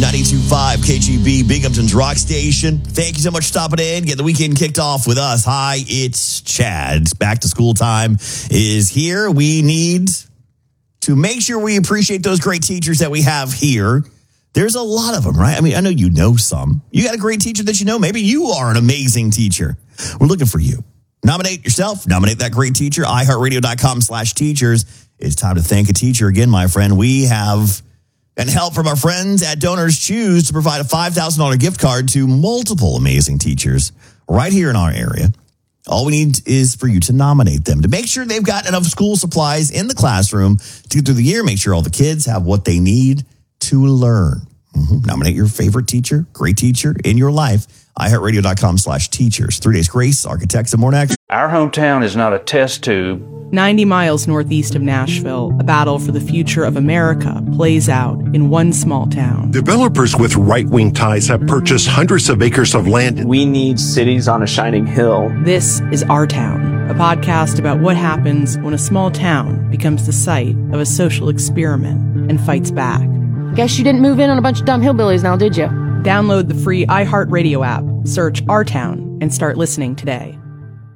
92.5 KGB, Binghamton's Rock Station. Thank you so much for stopping in. Get the weekend kicked off with us. Hi, it's Chad. Back to school time is here. We need to make sure we appreciate those great teachers that we have here. There's a lot of them, right? I mean, I know you know some. You got a great teacher that you know. Maybe you are an amazing teacher. We're looking for you. Nominate yourself. Nominate that great teacher. iHeartRadio.com/teachers. It's time to thank a teacher again, my friend. We have and help from our friends at Donors Choose to provide a $5,000 gift card to multiple amazing teachers right here in our area. All we need is for you to nominate them, to make sure they've got enough school supplies in the classroom to get through the year, make sure all the kids have what they need to learn. Nominate your favorite teacher, great teacher in your life. iHeartRadio.com/teachers. 3 Days Grace, Architects, and more next. Our hometown is not a test tube. 90 miles northeast of Nashville, a battle for the future of America plays out in one small town. Developers with right-wing ties have purchased hundreds of acres of land. We need cities on a shining hill. This is Our Town, a podcast about what happens when a small town becomes the site of a social experiment and fights back. Guess you didn't move in on a bunch of dumb hillbillies now, did you? Download the free iHeartRadio app, search Our Town, and start listening today.